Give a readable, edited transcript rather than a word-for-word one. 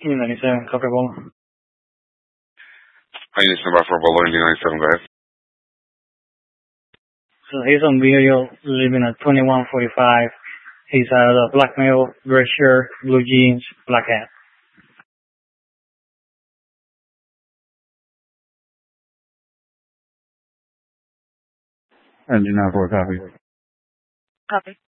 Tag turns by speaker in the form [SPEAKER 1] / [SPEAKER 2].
[SPEAKER 1] 97, copy Bolo.
[SPEAKER 2] I need somebody for Bolo, Indy 97, go ahead.
[SPEAKER 1] So he's on video living at 2145. He's a black male, gray shirt, blue jeans, black hat.
[SPEAKER 3] Engine 94, copy.
[SPEAKER 4] Copy.